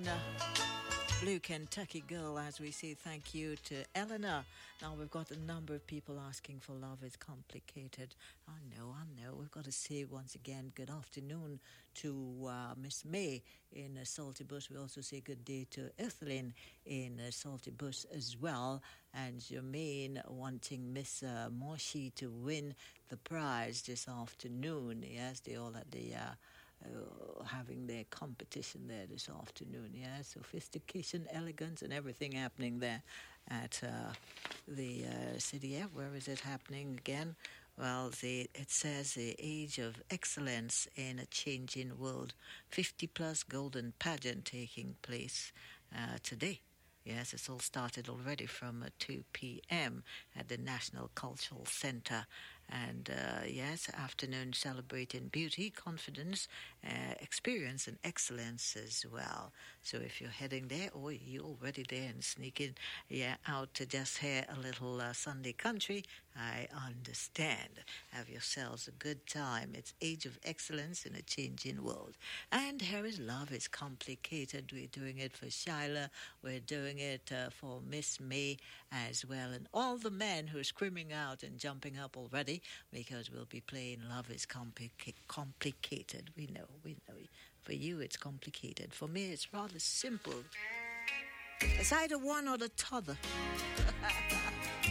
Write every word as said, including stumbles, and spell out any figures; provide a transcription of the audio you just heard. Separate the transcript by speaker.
Speaker 1: Blue Kentucky Girl, as we say thank you to Eleanor. Now we've got a number of people asking for Love is Complicated. I know, I know. We've got to say once again good afternoon to uh, Miss May in uh, Salty Bush. We also say good day to Etheline in uh, Salty Bush as well. And Jermaine wanting Miss uh, Moshi to win the prize this afternoon. Yes, they all had the... Uh, Uh, having their competition there this afternoon, yeah, sophistication, elegance, and everything happening there at uh, the uh, city. Yeah, where is it happening again? Well, the it says the age of excellence in a changing world, fifty plus golden pageant taking place uh, today. Yes, it's all started already from uh, two p.m. at the National Cultural Center. And uh, yes, afternoon celebrating beauty, confidence, uh, experience, and excellence as well. So if you're heading there, or you're already there and sneaking yeah, out to just hear a little uh, Sunday country, I understand. Have yourselves a good time. It's Age of Excellence in a Changing World. And here is Love is Complicated. We're doing it for Shyla. We're doing it uh, for Miss May as well. And all the men who are screaming out and jumping up already, because we'll be playing Love is Complica- Complicated. We know, we know. For you, it's complicated. For me, it's rather simple. It's either one or the t'other.